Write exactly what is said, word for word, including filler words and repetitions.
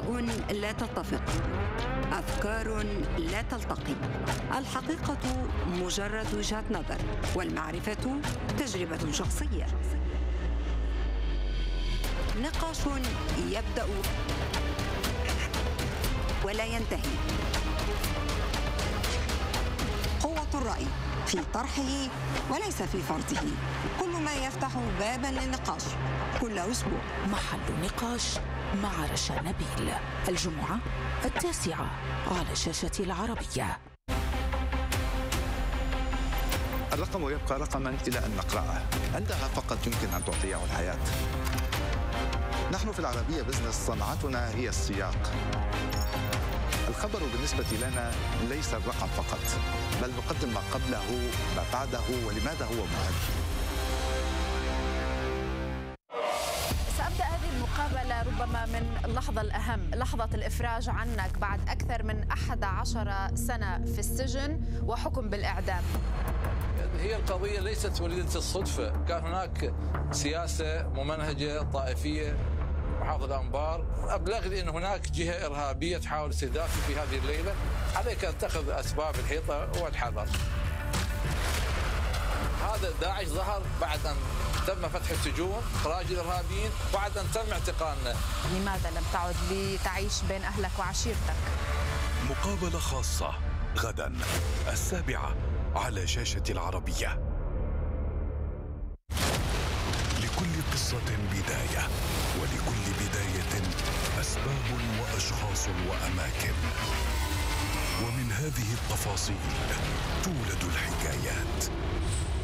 آراء لا تتفق، أفكار لا تلتقي. الحقيقة مجرد وجهة نظر، والمعرفة تجربة شخصية. نقاش يبدأ ولا ينتهي. قوة الرأي في طرحه وليس في فرضه. كل ما يفتح بابا للنقاش كل أسبوع. محل نقاش مع رشا نبيل، الجمعة التاسعة على شاشة العربية. الرقم يبقى رقما إلى أن نقرأه، عندها فقط يمكن أن تعطيه الحياة. نحن في العربية بزنس صنعتنا هي السياق. الخبر بالنسبة لنا ليس الرقم فقط، بل نقدم ما قبله، ما بعده، ولماذا هو مهم. سأبدأ هذه المقابلة ربما من اللحظة الأهم، لحظة الإفراج عنك بعد أكثر من أحد عشر سنة في السجن وحكم بالإعدام. هي القضية ليست وليدة الصدفة، كان هناك سياسة ممنهجة طائفية. محافظ الأنبار أبلغني أن هناك جهة إرهابية تحاول استهدافي في هذه الليلة، عليك أن تأخذ أسباب الحيطة والحذر. هذا داعش ظهر بعد أن تم فتح السجون، إخراج الإرهابيين، بعد أن تم اعتقالنا. لماذا لم تعد لتعيش بين أهلك وعشيرتك؟ مقابلة خاصة غدا السابعة على شاشة العربية. لكل قصة بداية، ولكل بداية أسباب وأشخاص وأماكن، ومن هذه التفاصيل تولد الحكايات.